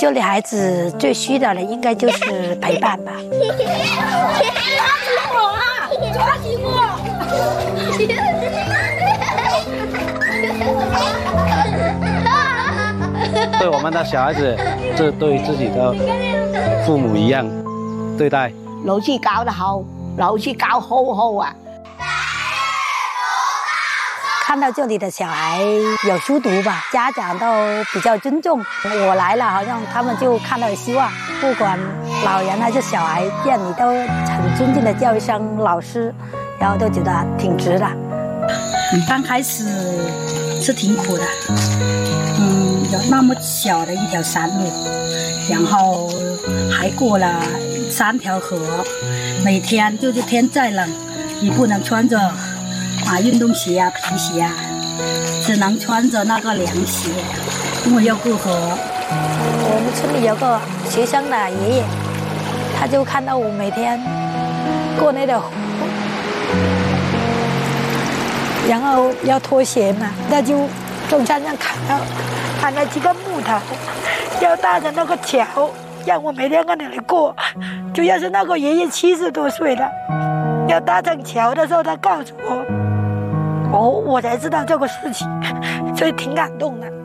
这里孩子最需要的应该就是陪伴吧。 抓紧我！ 对我们的小孩子，这对自己的父母一样对待。 老師教得好，老師教好好啊！ 看到这里的小孩有书读吧，家长都比较尊重。我来了，好像他们就看到了希望。不管老人还是小孩，店里都很尊敬的叫一声老师，然后都觉得挺值的。 刚开始是挺苦的，有那么小的一条山路，然后还过了3条河，每天就是天再冷，也不能穿着运动鞋啊、皮鞋啊，只能穿着那个凉鞋，因为要过河。 我们村里有个学生的爷爷，他就看到我每天过那条河，然后要脱鞋嘛，他就从山上砍了几个木头，要搭成那个桥，让我每天跟那里过。主要是那个爷爷70多岁了，要搭成桥的时候，他告诉我，我才知道这个事情，所以挺感动的。